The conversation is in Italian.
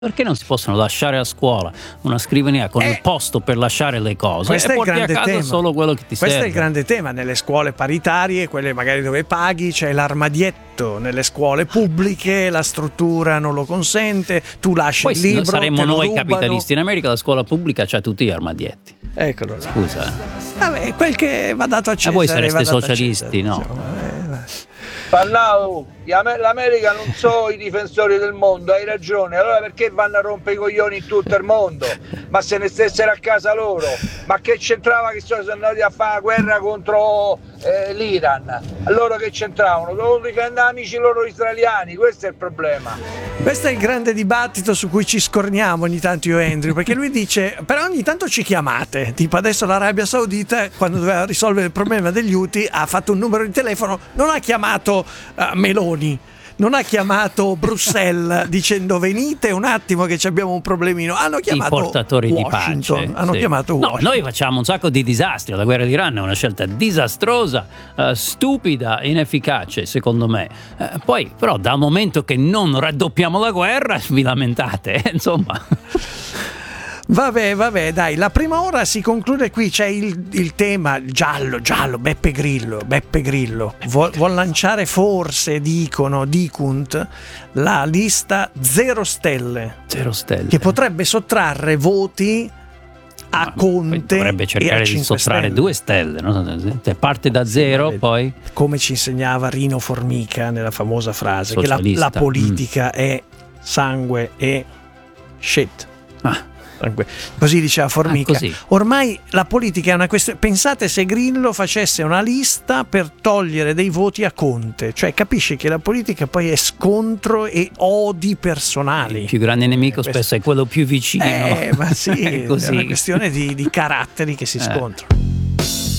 Perché non si possono lasciare a scuola una scrivania con il posto per lasciare le cose questo e è il porti a grande casa tema. solo quello che ti Questo serve? è il grande tema. Nelle scuole paritarie, quelle magari dove paghi, c'è l'armadietto. Nelle scuole pubbliche la struttura non lo consente, tu lasci Poi il libro, saremmo te lo noi rubano. capitalisti. In America la scuola pubblica c'ha tutti gli armadietti. Eccolo là. Scusa. Vabbè, quel che va dato a Cesare. voi sareste va dato a socialisti, Cesare, no? insomma, Pallau, l'America non sono i difensori del mondo, hai ragione, allora perché vanno a rompere i coglioni in tutto il mondo? Ma se ne stessero a casa loro, ma che c'entrava che sono andati a fare la guerra contro l'Iran? Loro che c'entravano? Dovevano difendere amici loro israeliani, questo è il problema. Questo è il grande dibattito su cui ci scorniamo ogni tanto io e Andrew, perché lui dice però ogni tanto ci chiamate, tipo adesso l'Arabia Saudita quando doveva risolvere il problema degli Houthi ha fatto un numero di telefono, non ha chiamato Meloni, non ha chiamato Bruxelles dicendo venite un attimo che abbiamo un problemino, hanno chiamato i portatori Washington, di pace. hanno Sì. chiamato No, Washington. noi facciamo un sacco di disastri. La guerra d'Iran è una scelta disastrosa, stupida, inefficace secondo me. Poi però dal momento che non raddoppiamo la guerra vi lamentate, insomma. Vabbè, dai, la prima ora si conclude qui, c'è il tema giallo, Beppe Grillo vuol lanciare forse, dicunt, la lista 0 stelle, 0 stelle. che potrebbe sottrarre voti a Conte dovrebbe e a cercare di 5 sottrarre Stelle. 2 stelle, no? Se parte da 0 poi Come ci insegnava Rino Formica nella famosa frase, che Socialista. la politica è sangue e shit. Così diceva Formica. Così. Ormai la politica è una questione. Pensate se Grillo facesse una lista per togliere dei voti a Conte, cioè capisci che la politica poi è scontro e odi personali. il più grande nemico spesso è quello più vicino. Ma sì, È così. è una questione di caratteri che si scontrano.